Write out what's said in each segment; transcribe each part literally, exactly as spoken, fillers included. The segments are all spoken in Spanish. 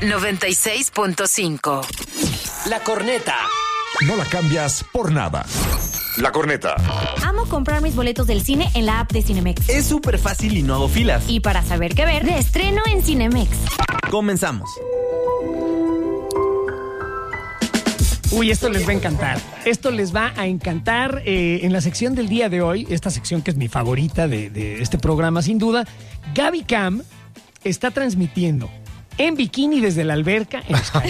noventa y seis punto cinco. La Corneta. No la cambias por nada. La Corneta. Amo comprar mis boletos del cine en la app de Cinemex. Es súper fácil y no hago filas. Y para saber qué ver, de estreno en Cinemex. Comenzamos. Uy, esto les va a encantar. Esto les va a encantar. Eh, en la sección del día de hoy, esta sección que es mi favorita de, de este programa, sin duda, Gaby Cam está transmitiendo en bikini desde la alberca en Sky.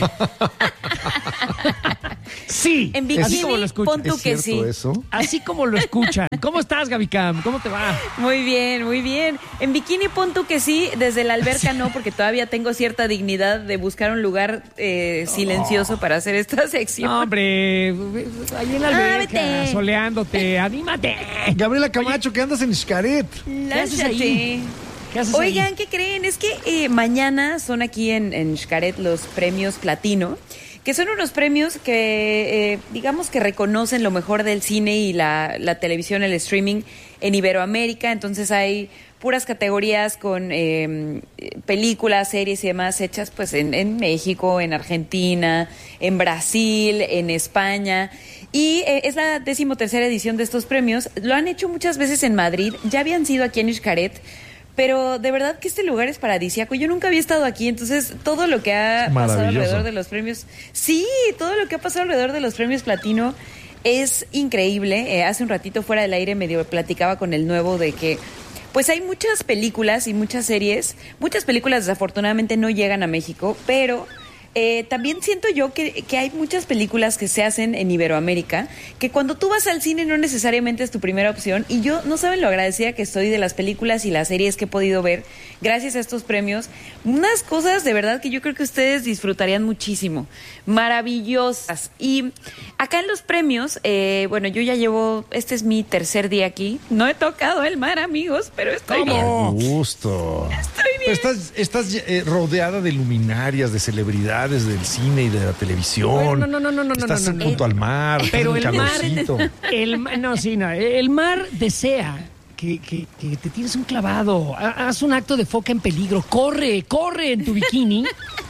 Sí, en así bikini, como lo escuchan. pon tú ¿Es que cierto sí. eso? Así como lo escuchan. ¿Cómo estás, Gaby Cam? ¿Cómo te va? Muy bien, muy bien. En bikini pon tú que sí, desde la alberca no, porque todavía tengo cierta dignidad de buscar un lugar eh, silencioso para hacer esta sección. No, hombre, ahí en la Ah, alberca, vete. soleándote, anímate. Gabriela Camacho, ¿qué andas en Xcaret? haces Lánzate. ahí? ¿Qué haces Oigan, ahí? ¿qué creen? Es que eh, mañana son aquí en, en Xcaret los premios Platino, que son unos premios que, eh, digamos que reconocen lo mejor del cine y la, la televisión, el streaming en Iberoamérica. Entonces hay puras categorías con eh, películas, series y demás hechas pues en, en México, en Argentina, en Brasil, en España. Y eh, es la decimotercera edición de estos premios. Lo han hecho muchas veces en Madrid, ya habían sido aquí en Xcaret. Pero de verdad que este lugar es paradisíaco. Yo nunca había estado aquí, entonces todo lo que ha pasado alrededor de los premios... Sí, todo lo que ha pasado alrededor de los premios Platino es increíble. Eh, hace un ratito fuera del aire medio platicaba con el nuevo de que pues hay muchas películas y muchas series. Muchas películas desafortunadamente no llegan a México, pero... Eh, también siento yo que, que hay muchas películas que se hacen en Iberoamérica, que cuando tú vas al cine no necesariamente es tu primera opción, y yo no saben lo agradecida que estoy de las películas y las series que he podido ver gracias a estos premios. Unas cosas de verdad que yo creo que ustedes disfrutarían muchísimo, maravillosas. Y acá en los premios, eh, bueno, yo ya llevo, este es mi tercer día aquí, no he tocado el mar, amigos, pero estoy bien. ¡Cómo! Gusto. Estoy bien. Estás, estás eh, rodeada de luminarias, de celebridades del cine y de la televisión. No, no, no, no, no, Estás no, no, no. junto al mar. Pero estás el en mar, calorcito. el ma- no, sí, no, el mar desea que, que, que te tires un clavado, ha- haz un acto de foca en peligro, corre, corre en tu bikini,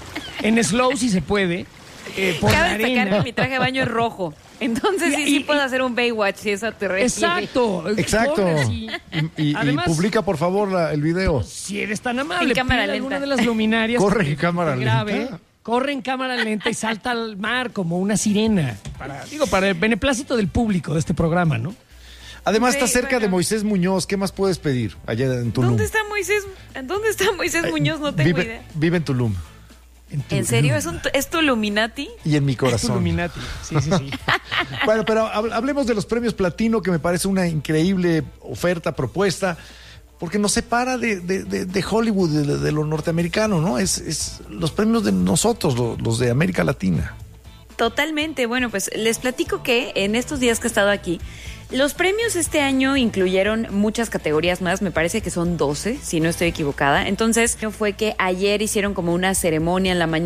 en slow si se puede, eh, por la Cabe destacar arena. que mi traje de baño es rojo. Entonces sí, Y- sí y- puedo hacer un Baywatch si eso te refiere. Exacto, Exacto. corre así. Y, y- Además, y publica, por favor, la- el video. si eres tan amable, En cámara pide lenta. alguna de las luminarias. Corre que en cámara te grabe, lenta. Corre en cámara lenta y salta al mar como una sirena. Para, digo, para el beneplácito del público de este programa, ¿no? Además, Sí, está cerca bueno. de Moisés Muñoz. ¿Qué más puedes pedir allá en Tulum? ¿Dónde está Moisés? ¿Dónde está Moisés Muñoz? No tengo vive, idea. Vive en Tulum. tu- ¿En serio? ¿Es, un, ¿Es tu Illuminati? Y en mi Es tu corazón. Illuminati. Sí, sí, sí. Bueno, pero hab- hablemos de los premios Platino, que me parece una increíble oferta, propuesta, porque nos separa de, de- de- de Hollywood, de, de lo norteamericano, ¿no? Es, es los premios de nosotros, lo- los de América Latina. Totalmente. Bueno, pues les platico que en estos días que he estado aquí, los premios este año incluyeron muchas categorías más, me parece que son doce, si no estoy equivocada. Entonces, fue que ayer hicieron como una ceremonia en la mañana